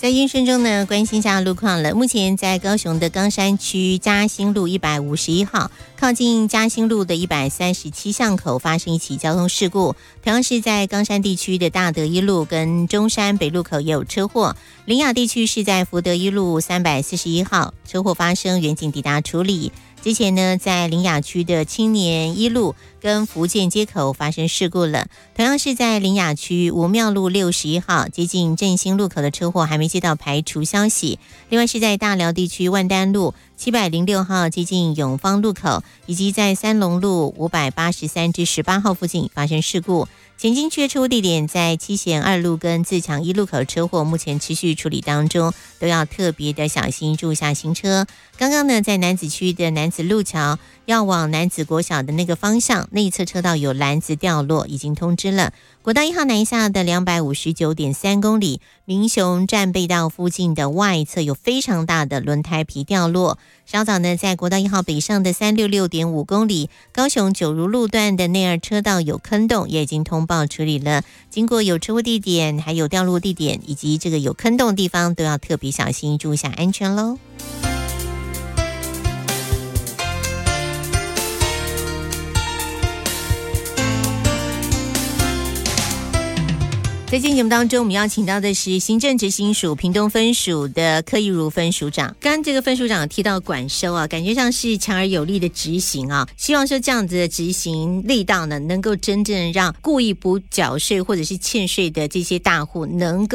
在音声中呢，关心一下路况了。目前在高雄的冈山区嘉兴路151号，靠近嘉兴路的137巷口发生一起交通事故。同样是在冈山地区的大德一路跟中山北路口也有车祸。苓雅地区是在福德一路341号，车祸发生，员警抵达处理。之前呢，在苓雅区的青年一路跟福建街口发生事故了。同样是在苓雅区吴庙路61号接近振兴路口的车祸还没接到排除消息。另外是在大寮地区万丹路706号接近永芳路口，以及在三龙路583至18号附近发生事故。前进区的车祸地点在七贤2路跟自强1路口车祸，目前持续处理当中，都要特别的小心，注意下行车。刚刚呢，在楠梓区的楠梓路桥要往楠梓国小的那个方向，那一侧车道有篮子掉落，已经通知了。国道1号南下的259.3公里，民雄站背道附近的外侧有非常大的轮胎皮掉落。稍早呢，在国道1号北上的366.5公里，高雄九如路段的内二车道有坑洞，也已经通报处理了。经过有车祸地点，还有掉落地点，以及这个有坑洞的地方，都要特别小心，注意一下安全咯。在今天节目当中，我们邀请到的是行政执行署屏东分署的柯义如分署长。刚刚这个分署长提到管收啊，感觉上是强而有力的执行啊，希望说这样子的执行力道呢，能够真正让故意不缴税或者是欠税的这些大户能够